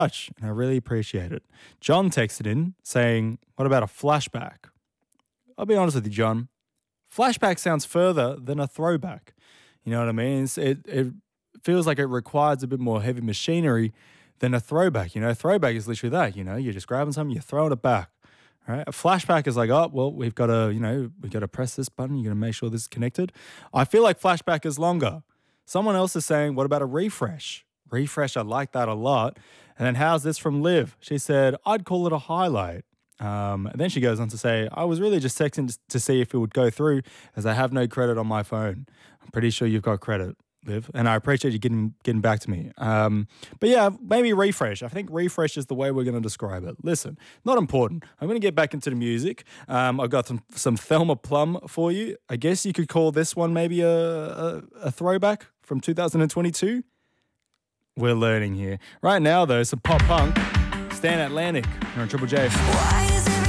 much, and I really appreciate it. John texted in saying, what about a flashback? I'll be honest with you, John. Flashback sounds further than a throwback. You know what I mean? It feels like it requires a bit more heavy machinery than a throwback. You know, throwback is literally that. You know, you're just grabbing something, you're throwing it back. All right. A flashback is like, oh, well, we've got to press this button. You're going to make sure this is connected. I feel like flashback is longer. Someone else is saying, what about a refresh? Refresh, I like that a lot. And then how's this from Liv? She said, I'd call it a highlight. And then she goes on to say, I was really just texting to see if it would go through as I have no credit on my phone. I'm pretty sure you've got credit, Liv, and I appreciate you getting back to me. But yeah, maybe refresh. I think refresh is the way we're going to describe it. Listen, not important. I'm going to get back into the music. I've got some Thelma Plum for you. I guess you could call this one maybe a throwback from 2022. We're learning here. Right now, though, some pop punk. Stan Atlantic. You're on Triple J. Why is